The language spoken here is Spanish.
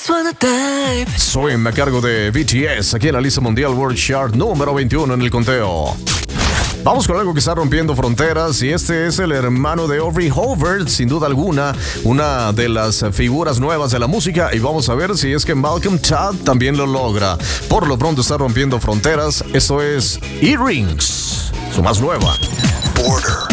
Swim a cargo de BTS, aquí en la lista mundial World Chart número 21 en el conteo. Vamos con algo que está rompiendo fronteras, y este es el hermano de Aubrey Howard, sin duda alguna, una de las figuras nuevas de la música, y vamos a ver si es que Malcolm Todd también lo logra. Por lo pronto está rompiendo fronteras. Esto es Earrings, su más nueva. Border.